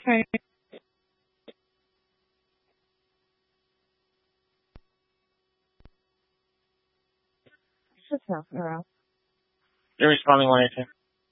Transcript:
Okay. Just half an hour. You're responding when I say.